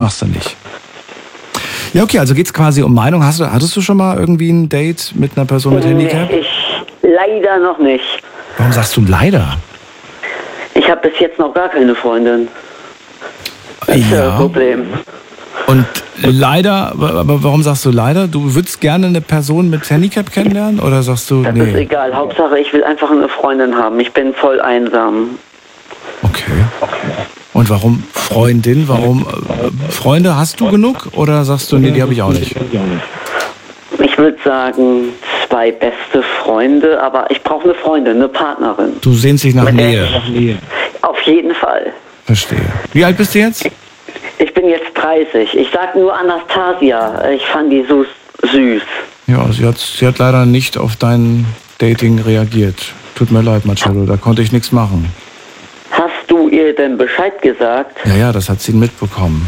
machst du nicht. Ja, okay, also geht's quasi um Meinung. Hattest du schon mal irgendwie ein Date mit einer Person mit Handicap? Nee, ich leider noch nicht. Warum sagst du leider? Ich habe bis jetzt noch gar keine Freundin. Das ist das Problem. Und leider, aber warum sagst du leider? Du würdest gerne eine Person mit Handicap kennenlernen oder sagst du, das nee? Das ist egal, Hauptsache ich will einfach eine Freundin haben. Ich bin voll einsam. Okay. Und warum Freundin? Warum Freunde hast du genug oder sagst du, nee, die habe ich auch nicht? Ich würde sagen, 2 beste Freunde, aber ich brauche eine Freundin, eine Partnerin. Du sehnst dich nach Nähe? Auf jeden Fall. Verstehe. Wie alt bist du jetzt? Ich bin jetzt 30. Ich sag nur Anastasia. Ich fand die so süß. Ja, sie hat leider nicht auf dein Dating reagiert. Tut mir leid, Marcello, da konnte ich nichts machen. Hast du ihr denn Bescheid gesagt? Ja, das hat sie mitbekommen.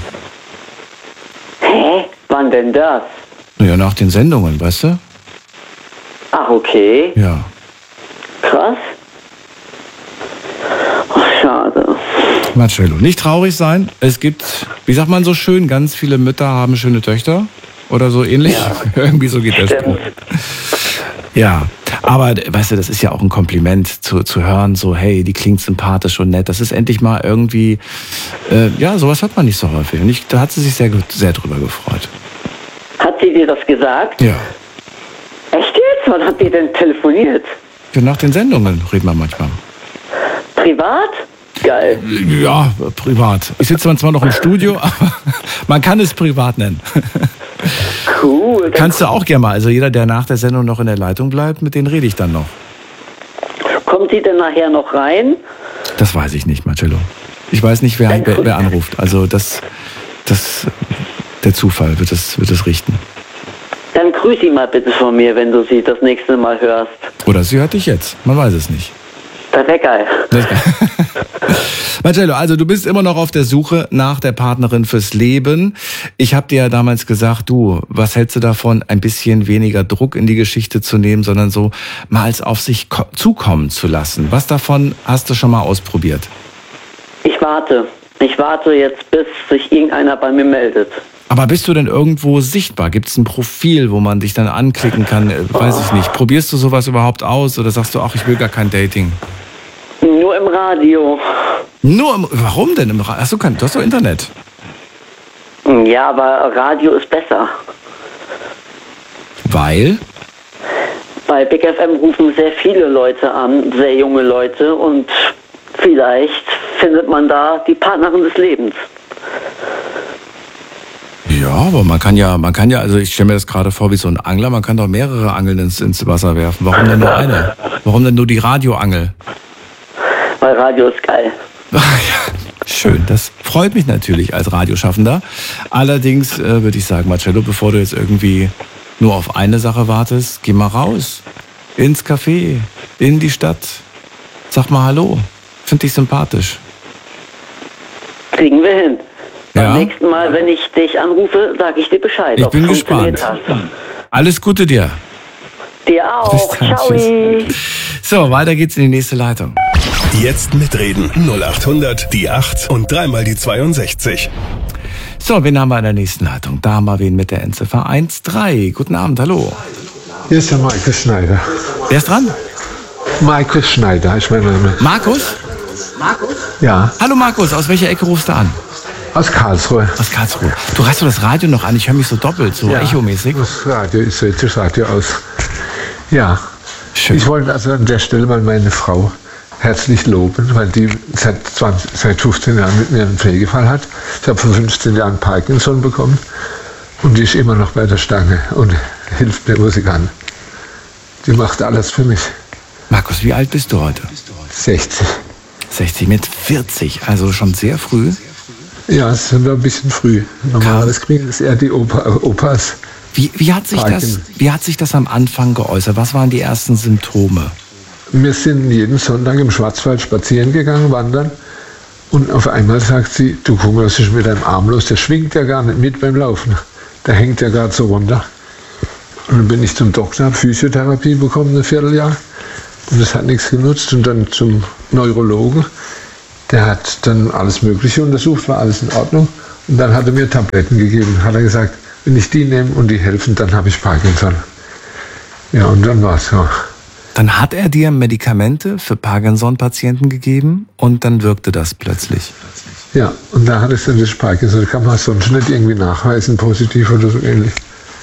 Hä? Wann denn das? Ja, nach den Sendungen, weißt du? Ach, okay. Ja. Krass. Ach, schade. Marcello, nicht traurig sein. Es gibt, wie sagt man so schön, ganz viele Mütter haben schöne Töchter. Oder so ähnlich. Ja. Irgendwie so geht der Spruch. Ja, aber weißt du, das ist ja auch ein Kompliment zu hören, so hey, die klingt sympathisch und nett. Das ist endlich mal irgendwie, ja, sowas hat man nicht so häufig. Und da hat sie sich sehr drüber gefreut. Hat sie dir das gesagt? Ja. Echt jetzt? Wann habt ihr denn telefoniert? Ja, nach den Sendungen reden wir manchmal. Privat? Geil. Ja, privat. Ich sitze zwar noch im Studio, aber man kann es privat nennen. Cool. Kannst du auch gerne mal. Also jeder, der nach der Sendung noch in der Leitung bleibt, mit denen rede ich dann noch. Kommt sie denn nachher noch rein? Das weiß ich nicht, Marcello. Ich weiß nicht, wer anruft. Also der Zufall wird es richten. Dann grüß sie mal bitte von mir, wenn du sie das nächste Mal hörst. Oder sie hört dich jetzt. Man weiß es nicht. Das wäre geil. Marcello, also du bist immer noch auf der Suche nach der Partnerin fürs Leben. Ich habe dir ja damals gesagt, du, was hältst du davon, ein bisschen weniger Druck in die Geschichte zu nehmen, sondern so mal es auf sich zukommen zu lassen. Was davon hast du schon mal ausprobiert? Ich warte jetzt, bis sich irgendeiner bei mir meldet. Aber bist du denn irgendwo sichtbar? Gibt es ein Profil, wo man dich dann anklicken kann? Weiß ich nicht. Probierst du sowas überhaupt aus oder sagst du, ach, ich will gar kein Dating? Nur im Radio. Warum denn im Radio? Du hast doch Internet. Ja, aber Radio ist besser. Weil? Bei Big FM rufen sehr viele Leute an, sehr junge Leute, und vielleicht findet man da die Partnerin des Lebens. Ja, aber man kann ja, also ich stelle mir das gerade vor wie so ein Angler, man kann doch mehrere Angeln ins Wasser werfen. Warum denn nur eine? Warum denn nur die Radioangel? Weil Radio ist geil. Schön, das freut mich natürlich als Radioschaffender. Allerdings würde ich sagen, Marcello, bevor du jetzt irgendwie nur auf eine Sache wartest, geh mal raus, ins Café, in die Stadt, sag mal Hallo, find dich sympathisch. Kriegen wir hin. Ja? Beim nächsten Mal, wenn ich dich anrufe, sage ich dir Bescheid. Ich bin gespannt. Alles Gute dir. Dir auch. Ciao. So, weiter geht's in die nächste Leitung. Jetzt mitreden. 0800 die 8 und dreimal die 62. So, wen haben wir in der nächsten Leitung? Da haben wir wen mit der Endziffer 13. Guten Abend, hallo. Hier ist der Markus Schneider. Wer ist dran? Markus Schneider ist mein Name. Markus? Markus? Ja. Hallo Markus, aus welcher Ecke rufst du an? Aus Karlsruhe. Aus Karlsruhe. Du hast doch das Radio noch an, ich höre mich so doppelt, so echomäßig. Das Radio ist jetzt das Radio aus. Ja. Schön. Ich wollte also an der Stelle mal meine Frau herzlich loben, weil die seit 15 Jahren mit mir einen Pflegefall hat. Ich habe vor 15 Jahren Parkinson bekommen und die ist immer noch bei der Stange und hilft mir, wo sie kann. Die macht alles für mich. Markus, wie alt bist du heute? 60. 60 mit 40, also schon sehr früh. Ja, es ist ein bisschen früh. Normalerweise kriegen das eher die Opas. Wie hat sich das am Anfang geäußert? Was waren die ersten Symptome? Wir sind jeden Sonntag im Schwarzwald spazieren gegangen, wandern. Und auf einmal sagt sie, du guck mal, was ist mit deinem Arm los? Der schwingt ja gar nicht mit beim Laufen. Der hängt ja gerade so runter. Und dann bin ich zum Doktor, habe Physiotherapie bekommen, ein Vierteljahr. Und das hat nichts genutzt. Und dann zum Neurologen. Der hat dann alles Mögliche untersucht, war alles in Ordnung. Und dann hat er mir Tabletten gegeben. Hat er gesagt, wenn ich die nehme und die helfen, dann habe ich Parkinson. Ja, und dann war es so. Dann hat er dir Medikamente für Parkinson-Patienten gegeben und dann wirkte das plötzlich. Ja, und da hat es dann das Parkinson. Kann man sonst nicht irgendwie nachweisen, positiv oder so ähnlich.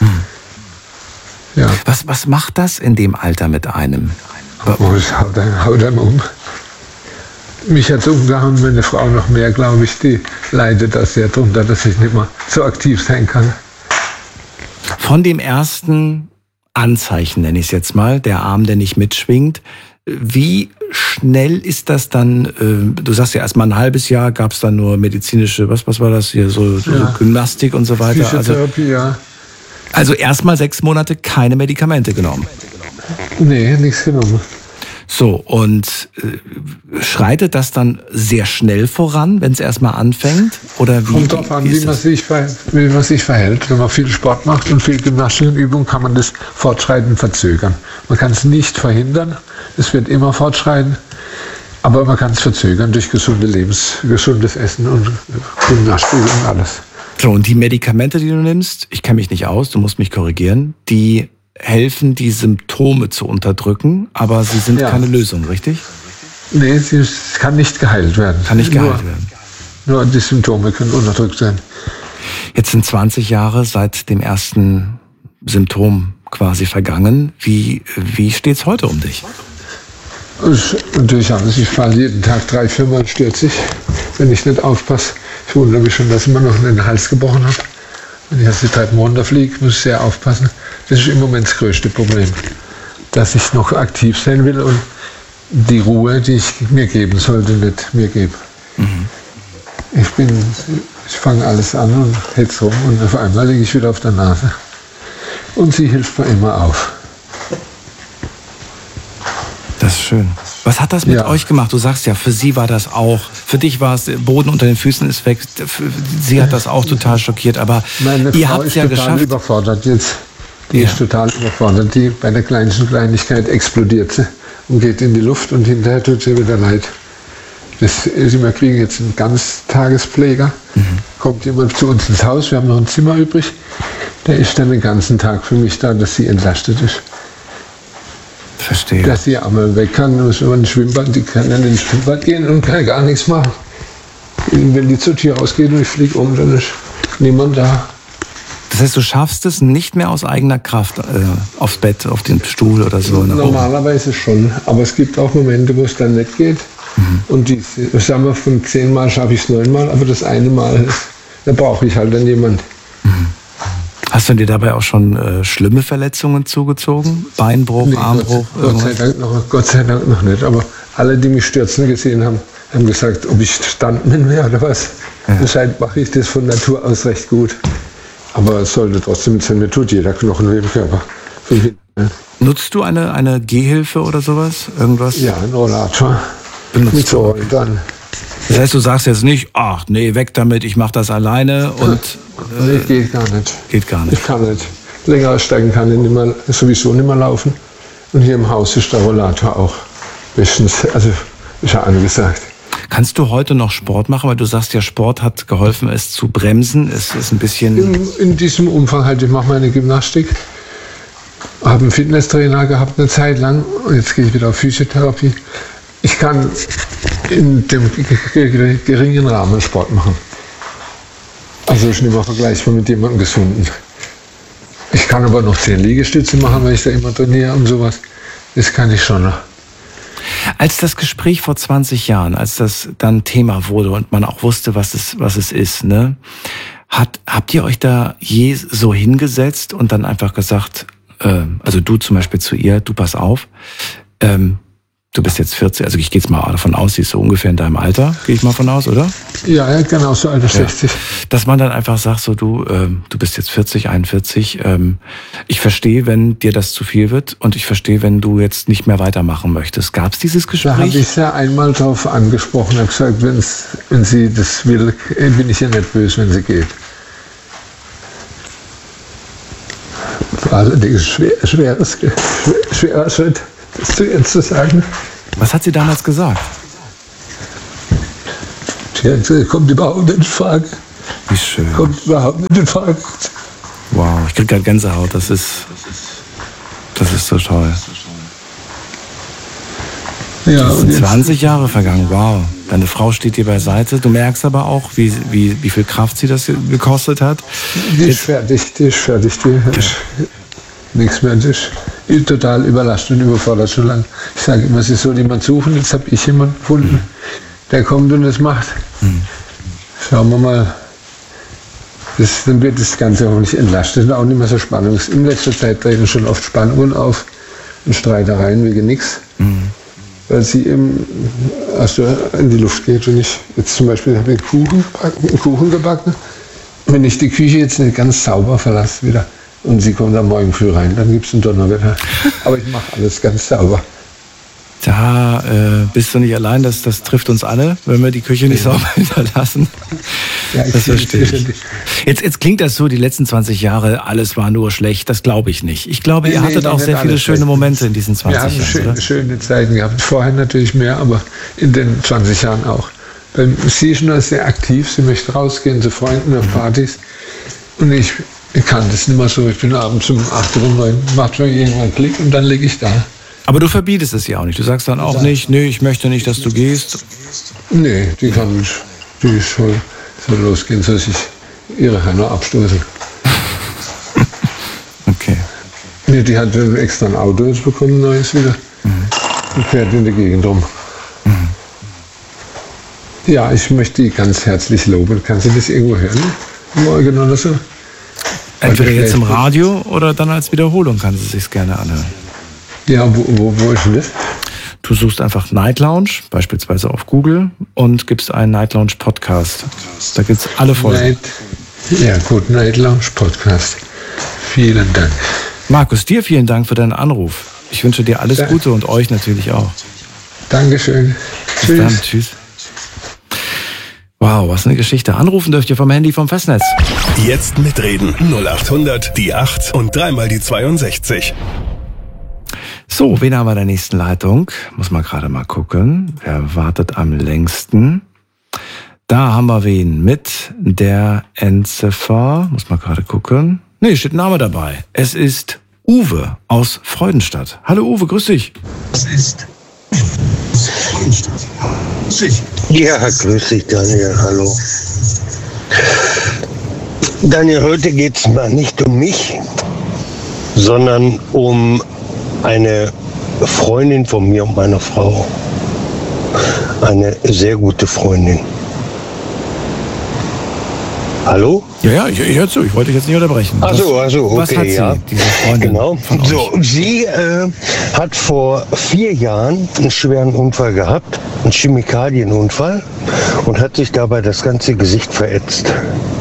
Ja. Was macht das in dem Alter mit einem? Oh, das haut einem um. Mich hat es umgehauen, meine Frau noch mehr, glaube ich, die leidet da sehr drunter, dass ich nicht mehr so aktiv sein kann. Von dem ersten Anzeichen, nenne ich es jetzt mal, der Arm, der nicht mitschwingt, wie schnell ist das dann, du sagst ja erst mal ein halbes Jahr, gab es dann nur medizinische, was war das hier, so Gymnastik und so weiter. Physiotherapie, ja. Also erstmal 6 Monate keine Medikamente genommen. Nee, nichts genommen. So, und schreitet das dann sehr schnell voran, wenn es erstmal anfängt? Oder wie, kommt drauf an, wie man sich verhält. Wenn man viel Sport macht und viel Gymnastikübung, kann man das Fortschreiten verzögern. Man kann es nicht verhindern, es wird immer fortschreiten, aber man kann es verzögern durch gesundes Essen und Gymnastik und alles. So, und die Medikamente, die du nimmst, ich kenne mich nicht aus, du musst mich korrigieren, die helfen, die Symptome zu unterdrücken, aber sie sind keine Lösung, richtig? Nee, sie kann nicht geheilt werden. Kann nicht geheilt werden. Nur die Symptome können unterdrückt werden. Jetzt sind 20 Jahre seit dem ersten Symptom quasi vergangen. Wie steht's heute um dich? Natürlich alles. Ich falle jeden Tag 3-4 Mal stürze ich, wenn ich nicht aufpasse. Ich wundere mich schon, dass ich mir noch den Hals gebrochen habe. Wenn ich jetzt die Treppen runterfliege, muss ich sehr aufpassen. Das ist im Moment das größte Problem, dass ich noch aktiv sein will und die Ruhe, die ich mir geben sollte, nicht mir gebe. Ich fange alles an und hetze rum und auf einmal liege ich wieder auf der Nase. Und sie hilft mir immer auf. Das ist schön. Was hat das mit euch gemacht? Du sagst ja, für sie war das auch, für dich war es, Boden unter den Füßen ist weg, sie hat das auch total schockiert, aber meine ihr Frau habt es ist ja total geschafft. Überfordert jetzt. Die ist total überfordert. Die bei der kleinsten Kleinigkeit explodiert sie und geht in die Luft und hinterher tut sie wieder leid. Wir kriegen jetzt einen Ganztagespfleger. Kommt jemand zu uns ins Haus, wir haben noch ein Zimmer übrig. Der ist dann den ganzen Tag für mich da, dass sie entlastet ist. Verstehe. Dass sie einmal weg kann, muss man ins Schwimmbad, die kann dann ins Schwimmbad gehen und kann gar nichts machen. Wenn die zur Tür rausgeht und ich fliege um, dann ist niemand da. Das heißt, du schaffst es nicht mehr aus eigener Kraft aufs Bett, auf den Stuhl oder so? Normalerweise schon, aber es gibt auch Momente, wo es dann nicht geht. Und sagen wir, von 10 Mal schaffe ich es 9 Mal, aber das eine Mal, da brauche ich halt dann jemand. Hast du dir dabei auch schon schlimme Verletzungen zugezogen? Beinbruch, nee, Armbruch? Gott sei Dank noch nicht, aber alle, die mich stürzen gesehen haben, haben gesagt, ob ich Stuntman wäre oder was. Anscheinend mache ich das von Natur aus recht gut. Aber es sollte trotzdem sein, mir tut jeder Knochen weh im Körper. Nutzt du eine Gehhilfe oder sowas? Irgendwas? Ja, ein Rollator. Benutzt du? Dann. Das heißt, du sagst jetzt nicht, ach nee, weg damit, ich mache das alleine und... Nee, geht gar nicht. Geht gar nicht. Ich kann nicht. Längere Strecken kann ich sowieso nicht mehr laufen. Und hier im Haus ist der Rollator auch bestens, also ist ja angesagt. Kannst du heute noch Sport machen? Weil du sagst ja, Sport hat geholfen, es zu bremsen. Es ist ein bisschen... In diesem Umfang halt, ich mache meine Gymnastik. Habe einen Fitnesstrainer gehabt eine Zeit lang und jetzt gehe ich wieder auf Physiotherapie. Ich kann in dem geringen Rahmen Sport machen. Also ist nicht mehr vergleichbar mit jemandem Gesunden. Ich kann aber noch 10 Liegestütze machen, weil ich da immer trainiere und sowas. Das kann ich schon noch. Als das Gespräch vor 20 Jahren, als das dann Thema wurde und man auch wusste, was es ist, ne? Habt ihr euch da je so hingesetzt und dann einfach gesagt, also du zum Beispiel zu ihr, du pass auf, du bist jetzt 40, also ich gehe jetzt mal davon aus, sie ist so ungefähr in deinem Alter, gehe ich mal von aus, oder? Ja, genau, so Alter 60. Dass man dann einfach sagt, so du bist jetzt 40, 41, ich verstehe, wenn dir das zu viel wird und ich verstehe, wenn du jetzt nicht mehr weitermachen möchtest. Gab es dieses Gespräch? Da habe ich ja einmal drauf angesprochen, habe gesagt, wenn sie das will, bin ich ja nicht böse, wenn sie geht. Allerdings schwerer Schritt, das zu ihr zu sagen. Was hat sie damals gesagt? Sie hat gesagt, kommt überhaupt nicht in Frage. Wie schön. Kommt überhaupt nicht in Frage. Wow, ich krieg gerade Gänsehaut. Das ist so toll. Ja, Es sind 20 Jahre vergangen, wow. Deine Frau steht dir beiseite. Du merkst aber auch, wie viel Kraft sie das gekostet hat. die ist fertig. Die ist nichts mehr. Die ist total überlastet und überfordert schon lange. Ich sage immer, sie soll jemand suchen. Jetzt habe ich jemanden gefunden, der kommt und das macht. Schauen wir mal. Dann wird das Ganze auch nicht entlastet und auch nicht mehr so spannend. In letzter Zeit treten schon oft Spannungen auf und Streitereien wegen nichts. Weil sie eben in die Luft geht. Und ich jetzt zum Beispiel habe ich einen Kuchen gebacken. Wenn ich die Küche jetzt nicht ganz sauber verlasse wieder und sie kommt am Morgen früh rein, dann gibt es einen Donnerwetter. Aber ich mache alles ganz sauber. Da bist du nicht allein, das trifft uns alle, wenn wir die Küche nicht sauber hinterlassen. Ja, Das verstehe ich. Jetzt klingt das so, die letzten 20 Jahre, alles war nur schlecht. Das glaube ich nicht. Ich glaube, ihr hattet auch sehr viele schöne Momente in diesen 20 Jahren. Wir haben schöne Zeiten gehabt. Vorher natürlich mehr, aber in den 20 Jahren auch. Sie ist nur sehr aktiv. Sie möchte rausgehen zu Freunden auf Partys. Und ich kann das nicht mehr so. Ich bin abends um 8 oder 9, macht schon irgendwann Klick und dann liege ich da. Aber du verbietest es ja auch nicht. Du sagst dann auch nicht, nee, ich möchte nicht, dass du gehst. Nee, die soll losgehen, soll sich ihre Hände abstoßen. Okay. Nee, die hat extra ein Auto jetzt bekommen, neues wieder. Und fährt in der Gegend rum. Ja, ich möchte die ganz herzlich loben. Kannst du das irgendwo hören? Morgen oder so? Entweder jetzt im Radio oder dann als Wiederholung kannst du es sich gerne anhören. Ja, wo ist denn das? Du suchst einfach Night Lounge, beispielsweise auf Google, und gibst einen Night Lounge Podcast. Da gibt es alle Folgen. Night Lounge Podcast. Vielen Dank. Markus, dir vielen Dank für deinen Anruf. Ich wünsche dir alles Gute und euch natürlich auch. Dankeschön. Bis dann, tschüss. Wow, was eine Geschichte. Anrufen dürft ihr vom Handy vom Festnetz. Jetzt mitreden. 0800 die 8 und dreimal die 62. So, wen haben wir in der nächsten Leitung? Muss man gerade mal gucken. Wer wartet am längsten? Da haben wir wen mit der Endziffer. Muss man gerade gucken. Nee, steht ein Name dabei. Es ist Uwe aus Freudenstadt. Hallo Uwe, grüß dich. Ja, grüß dich, Daniel, hallo. Daniel, heute geht es mal nicht um mich, sondern um eine Freundin von mir und meiner Frau. Eine sehr gute Freundin. Hallo? Ja, ich höre zu. Ich wollte dich jetzt nicht unterbrechen. Ach so, okay, was hat sie, ja. diese Freundin Genau. von euch? So, sie hat vor 4 Jahren einen schweren Unfall gehabt, einen Chemikalienunfall, und hat sich dabei das ganze Gesicht verätzt.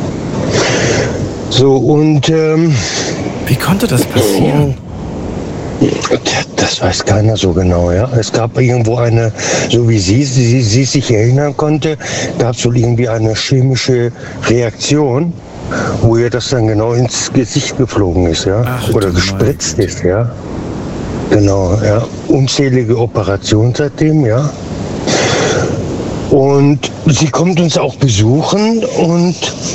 So, und Wie konnte das passieren? Das weiß keiner so genau, ja. Es gab irgendwo eine, so wie sie sich erinnern konnte, gab es wohl irgendwie eine chemische Reaktion, wo ihr das dann genau ins Gesicht geflogen ist, ja. Ach, oder gespritzt ist, ja. Genau, ja. Unzählige Operationen seitdem, ja. Und sie kommt uns auch besuchen und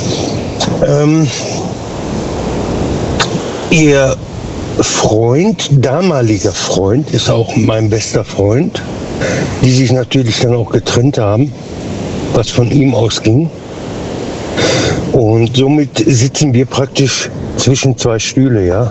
ihr Freund, damaliger Freund, ist auch mein bester Freund, die sich natürlich dann auch getrennt haben, was von ihm ausging. Und somit sitzen wir praktisch zwischen 2 Stühle, ja.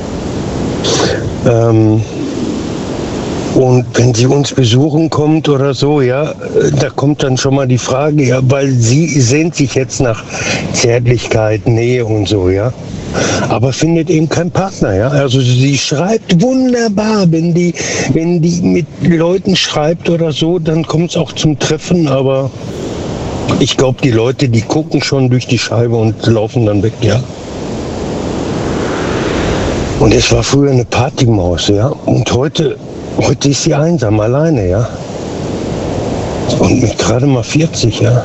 Und wenn sie uns besuchen kommt oder so, ja, da kommt dann schon mal die Frage, ja, weil sie sehnt sich jetzt nach Zärtlichkeit, Nähe und so, ja. Aber findet eben keinen Partner, ja. Also sie schreibt wunderbar, wenn die mit Leuten schreibt oder so, dann kommt es auch zum Treffen, aber ich glaube, die Leute, die gucken schon durch die Scheibe und laufen dann weg, ja. Und es war früher eine Partymaus, ja. Und heute ist sie einsam, alleine, ja. Und mit gerade mal 40, ja.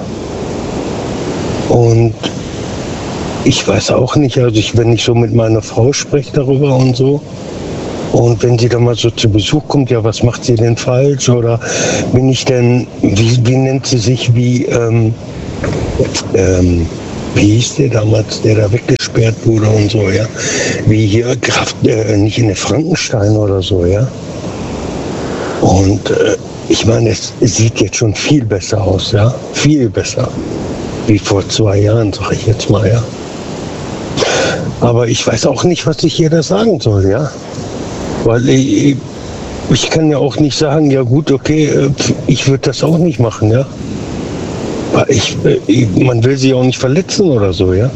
Und ich weiß auch nicht, also wenn ich so mit meiner Frau spreche darüber und so, und wenn sie dann mal so zu Besuch kommt, ja, was macht sie denn falsch? Oder bin ich denn, wie nennt sie sich, wie wie hieß der damals, der da weggesperrt wurde und so, ja. Wie hier nicht in der Frankenstein oder so, ja. Und ich meine, es sieht jetzt schon viel besser aus, ja. Viel besser. Wie vor 2 Jahren, sag ich jetzt mal, ja. Aber ich weiß auch nicht, was ich ihr da sagen soll, ja. Weil ich kann ja auch nicht sagen, ja gut, okay, ich würde das auch nicht machen, ja. Weil man will sie auch nicht verletzen oder so, ja.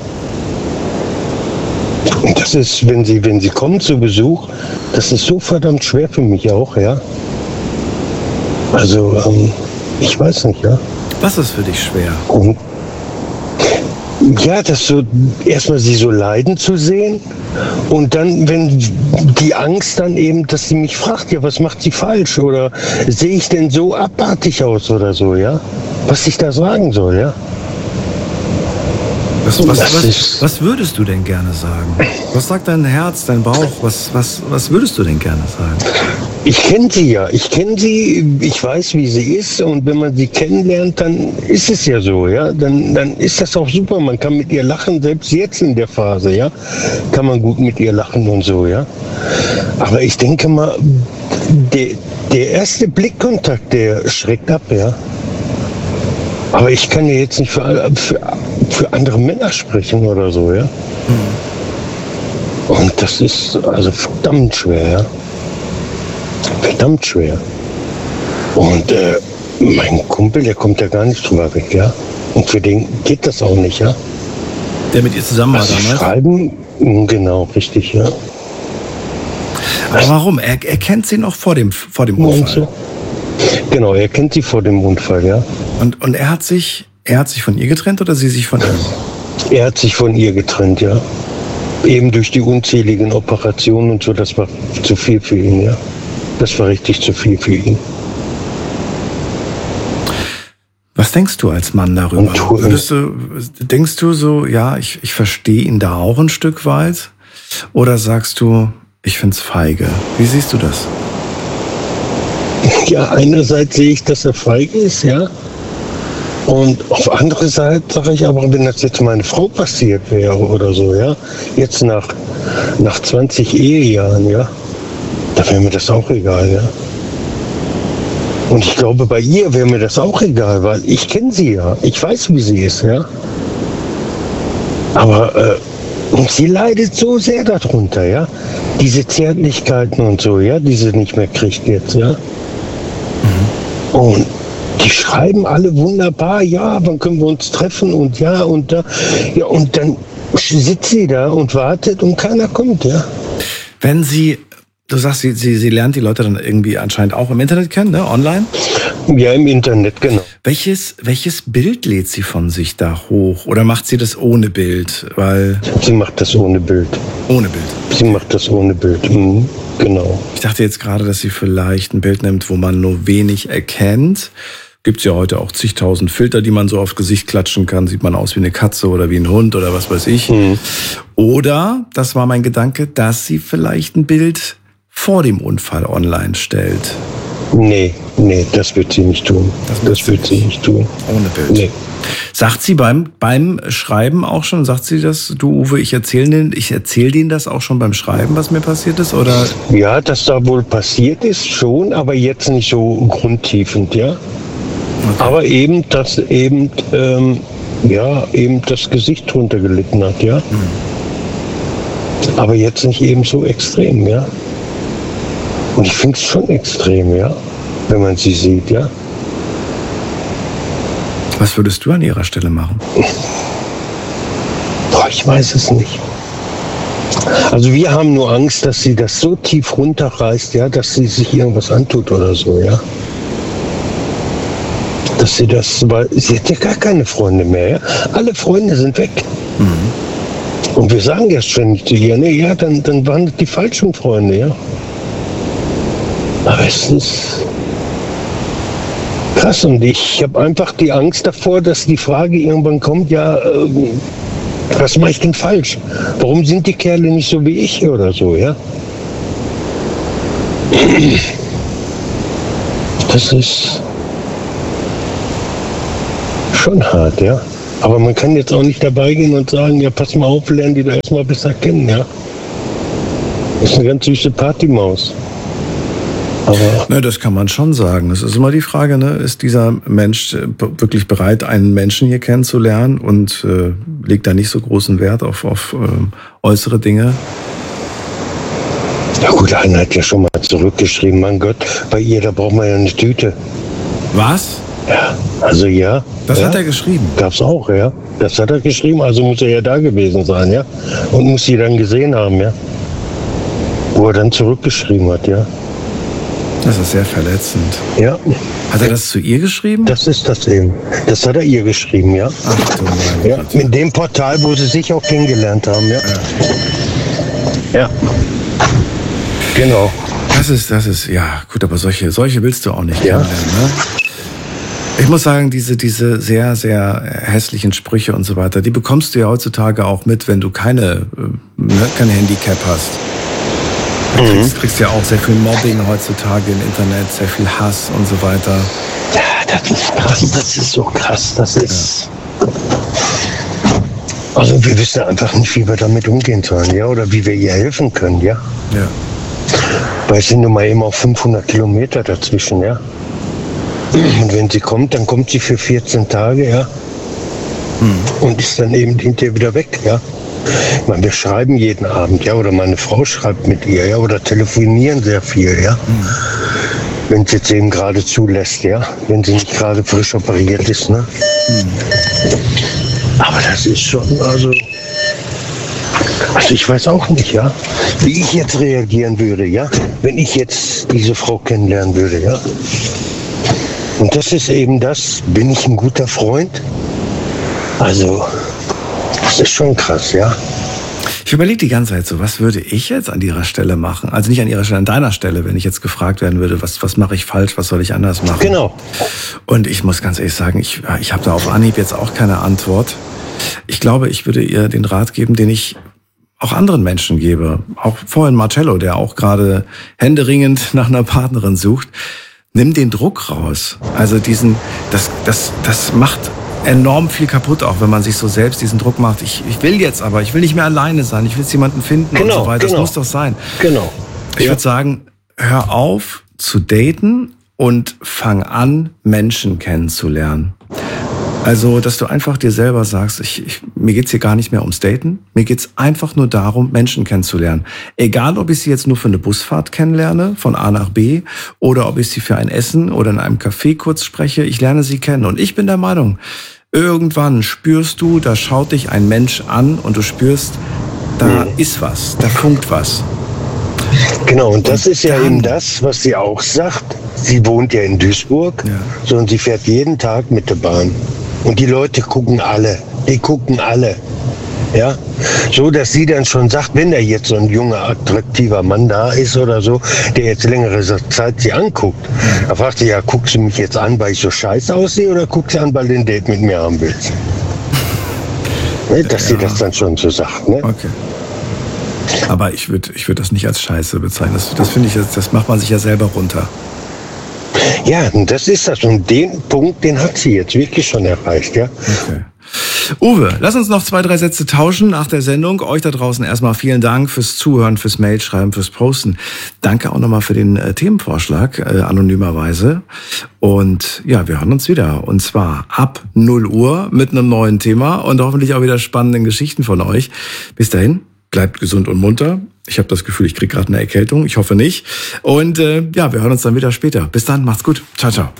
Und das ist, wenn sie kommen zu Besuch, das ist so verdammt schwer für mich auch, ja. Also, ich weiß nicht, ja. Was ist für dich schwer? Und ja, das so erstmal sie so leiden zu sehen und dann, wenn die Angst dann eben, dass sie mich fragt, ja, was macht sie falsch oder sehe ich denn so abartig aus oder so, ja, was ich da sagen soll, ja. Was würdest du denn gerne sagen? Was sagt dein Herz, dein Bauch? Was würdest du denn gerne sagen? Ich kenne sie ja. Ich kenne sie, ich weiß, wie sie ist. Und wenn man sie kennenlernt, dann ist es ja so, ja. Dann ist das auch super. Man kann mit ihr lachen, selbst jetzt in der Phase, ja. Kann man gut mit ihr lachen und so, ja. Aber ich denke mal, der erste Blickkontakt, der schreckt ab, ja. Aber ich kann ja jetzt nicht für andere Männer sprechen oder so, ja. Und das ist also verdammt schwer, ja. Verdammt schwer. Und mein Kumpel, der kommt ja gar nicht drüber weg, ja. Und für den geht das auch nicht, ja. Der mit ihr zusammen war damals? Schreiben, genau, richtig, ja. Aber warum? Er kennt sie noch vor dem Unfall. So. Genau, er kennt sie vor dem Unfall, ja. Und er hat sich von ihr getrennt oder sie sich von ihm? Er hat sich von ihr getrennt, ja. Eben durch die unzähligen Operationen und so, das war zu viel für ihn, ja. Das war richtig zu viel für ihn. Was denkst du als Mann darüber? Denkst du so, ja, ich verstehe ihn da auch ein Stück weit? Oder sagst du, ich find's feige? Wie siehst du das? Ja, einerseits sehe ich, dass er feige ist, ja. Und auf andere Seite sage ich aber, wenn das jetzt meine Frau passiert wäre oder so, ja, jetzt nach 20 Ehejahren, ja, da wäre mir das auch egal, ja. Und ich glaube, bei ihr wäre mir das auch egal, weil ich kenne sie ja, ich weiß, wie sie ist, ja. Aber und sie leidet so sehr darunter, ja. Diese Zärtlichkeiten und so, ja, die sie nicht mehr kriegt jetzt, ja. Und die schreiben alle wunderbar, ja, wann können wir uns treffen und ja und da. Ja, und dann sitzt sie da und wartet und keiner kommt, ja. Wenn du sagst, sie lernt die Leute dann irgendwie anscheinend auch im Internet kennen, ne, online? Ja, im Internet, genau. Welches Bild lädt sie von sich da hoch? Oder macht sie das ohne Bild? Weil sie macht das ohne Bild. Ohne Bild? Sie macht das ohne Bild, genau. Ich dachte jetzt gerade, dass sie vielleicht ein Bild nimmt, wo man nur wenig erkennt. Gibt's ja heute auch zigtausend Filter, die man so aufs Gesicht klatschen kann. Sieht man aus wie eine Katze oder wie ein Hund oder was weiß ich. Oder, das war mein Gedanke, dass sie vielleicht ein Bild vor dem Unfall online stellt. Nee, das wird sie nicht tun. Das wird sie nicht tun. Ohne Bild. Nee. Sagt sie beim Schreiben auch schon, sagt sie das, du Uwe, ich erzähl denen das auch schon beim Schreiben, was mir passiert ist, oder? Ja, dass da wohl passiert ist schon, aber jetzt nicht so grundtiefend, ja. Okay. Aber eben das Gesicht drunter gelitten hat, ja. Aber jetzt nicht eben so extrem, ja. Und ich finde es schon extrem, ja, wenn man sie sieht, ja. Was würdest du an ihrer Stelle machen? Boah, ich weiß es nicht. Also wir haben nur Angst, dass sie das so tief runterreißt, ja, dass sie sich irgendwas antut oder so, ja. Dass sie das, weil sie hat ja gar keine Freunde mehr, ja. Alle Freunde sind weg. Und wir sagen ja ständig zu ihr, ne, ja, dann waren das die falschen Freunde, ja. Aber es ist krass und ich habe einfach die Angst davor, dass die Frage irgendwann kommt, ja, was mache ich denn falsch? Warum sind die Kerle nicht so wie ich oder so, ja? Das ist schon hart, ja. Aber man kann jetzt auch nicht dabei gehen und sagen, ja, pass mal auf, lernen die da erstmal besser kennen, ja. Das ist eine ganz süße Partymaus. Aber Ne, das kann man schon sagen. Das ist immer die Frage, ne? Ist dieser Mensch wirklich bereit, einen Menschen hier kennenzulernen und legt da nicht so großen Wert auf äußere Dinge? ja gut, einer hat ja schon mal zurückgeschrieben, mein Gott, bei ihr, da braucht man ja eine Tüte. Was? Ja, also ja. Das ja, hat er geschrieben? Gab's auch, ja. Das hat er geschrieben, also muss er ja da gewesen sein, ja. Und muss sie dann gesehen haben, ja. Wo er dann zurückgeschrieben hat, ja. Das ist sehr verletzend. Ja. Hat er das zu ihr geschrieben? Das ist das eben. Das hat er ihr geschrieben, ja. Ach du meine Ja, Güte. mit dem Portal, wo sie sich auch kennengelernt haben, ja. Ja. Genau. Das ist, ja, gut, aber solche willst du auch nicht Ja. kennenlernen, ne? Ich muss sagen, diese sehr, sehr hässlichen Sprüche und so weiter, die bekommst du ja heutzutage auch mit, wenn du kein Handicap hast. Du kriegst ja auch sehr viel Mobbing heutzutage im Internet, sehr viel Hass und so weiter. Ja, das ist krass, das ist so krass, das ist... Also wir wissen einfach nicht, wie wir damit umgehen sollen, ja, oder wie wir ihr helfen können, ja. Ja. Weil es sind nun mal eben auch 500 Kilometer dazwischen, ja. Und wenn sie kommt, dann kommt sie für 14 Tage, ja. Und ist dann eben hinterher wieder weg, ja. Ich meine, wir schreiben jeden Abend, ja, oder meine Frau schreibt mit ihr, ja, oder telefonieren sehr viel, ja. Wenn es jetzt eben gerade zulässt, ja. Wenn sie nicht gerade frisch operiert ist, ne. Aber das ist schon, also ich weiß auch nicht, ja, wie ich jetzt reagieren würde, ja, wenn ich jetzt diese Frau kennenlernen würde, ja. Und das ist eben das, bin ich ein guter Freund? Also, das ist schon krass, ja. Ich überlege die ganze Zeit so, was würde ich jetzt an ihrer Stelle machen? Also nicht an ihrer Stelle, an deiner Stelle, wenn ich jetzt gefragt werden würde, was mache ich falsch, was soll ich anders machen? Genau. Und ich muss ganz ehrlich sagen, ich habe da auf Anhieb jetzt auch keine Antwort. Ich glaube, ich würde ihr den Rat geben, den ich auch anderen Menschen gebe. Auch vorhin Marcello, der auch gerade händeringend nach einer Partnerin sucht. Nimm den Druck raus. Also das macht enorm viel kaputt, auch wenn man sich so selbst diesen Druck macht. Ich will jetzt aber, ich will nicht mehr alleine sein, ich will jetzt jemanden finden und so weiter. Das muss doch sein. Genau. Ich würde sagen, hör auf zu daten und fang an, Menschen kennenzulernen. Also, dass du einfach dir selber sagst, mir geht's hier gar nicht mehr ums Daten, mir geht's einfach nur darum, Menschen kennenzulernen. Egal, ob ich sie jetzt nur für eine Busfahrt kennenlerne, von A nach B, oder ob ich sie für ein Essen oder in einem Café kurz spreche, ich lerne sie kennen. Und ich bin der Meinung, irgendwann spürst du, da schaut dich ein Mensch an und du spürst, da ist was, da funkt was. Genau, und das ist ja eben das, was sie auch sagt. Sie wohnt ja in Duisburg, so, und sie fährt jeden Tag mit der Bahn. Und die Leute gucken alle, ja, so dass sie dann schon sagt, wenn da jetzt so ein junger, attraktiver Mann da ist oder so, der jetzt längere Zeit sie anguckt, da fragt sie, ja, guckst du mich jetzt an, weil ich so scheiße aussehe, oder guckst du an, weil du ein Date mit mir haben willst? Ne, dass sie das dann schon so sagt, ne? Okay. Aber ich würd das nicht als Scheiße bezeichnen. Das finde ich, das macht man sich ja selber runter. Ja, und das ist das. Und den Punkt, den hat sie jetzt wirklich schon erreicht, ja. Okay. Uwe, lass uns noch 2, 3 Sätze tauschen nach der Sendung. Euch da draußen erstmal vielen Dank fürs Zuhören, fürs Mailschreiben, fürs Posten. Danke auch nochmal für den Themenvorschlag, anonymerweise. Und ja, wir hören uns wieder. Und zwar ab 0 Uhr mit einem neuen Thema und hoffentlich auch wieder spannenden Geschichten von euch. Bis dahin, bleibt gesund und munter. Ich habe das Gefühl, ich kriege gerade eine Erkältung. Ich hoffe nicht. Und ja, wir hören uns dann wieder später. Bis dann, macht's gut. Ciao, ciao.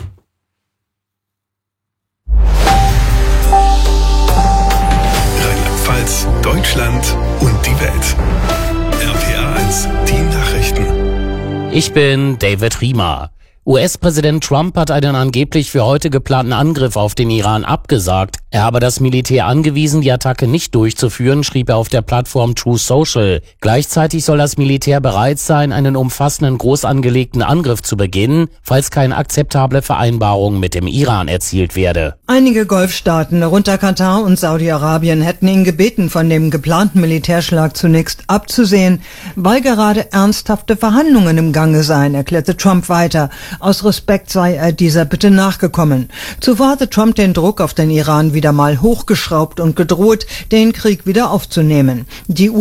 Rheinland-Pfalz, Deutschland und die Welt. RPA 1, die Nachrichten. Ich bin David Riemer. US-Präsident Trump hat einen angeblich für heute geplanten Angriff auf den Iran abgesagt. Er habe das Militär angewiesen, die Attacke nicht durchzuführen, schrieb er auf der Plattform Truth Social. Gleichzeitig soll das Militär bereit sein, einen umfassenden, groß angelegten Angriff zu beginnen, falls keine akzeptable Vereinbarung mit dem Iran erzielt werde. Einige Golfstaaten, darunter Katar und Saudi-Arabien, hätten ihn gebeten, von dem geplanten Militärschlag zunächst abzusehen, weil gerade ernsthafte Verhandlungen im Gange seien, erklärte Trump weiter. Aus Respekt sei er dieser Bitte nachgekommen. Zuvor hatte Trump den Druck auf den Iran wieder mal hochgeschraubt und gedroht, den Krieg wieder aufzunehmen. Die